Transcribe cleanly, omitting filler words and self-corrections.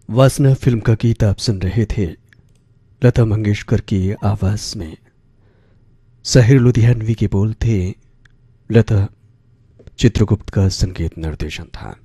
वासना फिल्म का गीत आप सुन रहे थे लता मंगेशकर की आवाज में। साहिर लुधियानवी के बोल थे, लता चित्रगुप्त का संगीत निर्देशन था।